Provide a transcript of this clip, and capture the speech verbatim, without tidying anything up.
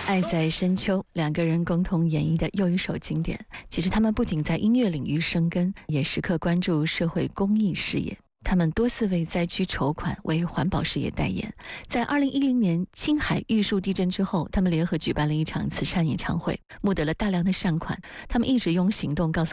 爱在深秋，两个人共同演绎的又一首经典。其实他们不仅在音乐领域生根，也时刻关注社会公益事业。他们多次为灾区筹款，为环保事业代言。在二零一零年青海玉树地震之后，他们联合举办了一场慈善演唱会，募得了大量的善款。他们一直用行动告诉